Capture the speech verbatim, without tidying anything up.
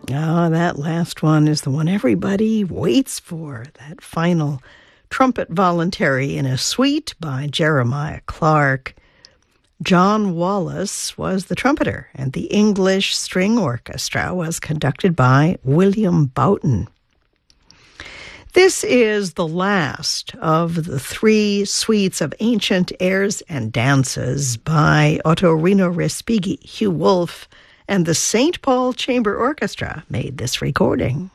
Ah, that last one is the one everybody waits for, that final trumpet voluntary in a suite by Jeremiah Clark. John Wallace was the trumpeter, and the English String Orchestra was conducted by William Boughton. This is the last of the three suites of ancient airs and dances by Ottorino Respighi. Hugh Wolfe and the Saint Paul Chamber Orchestra made this recording.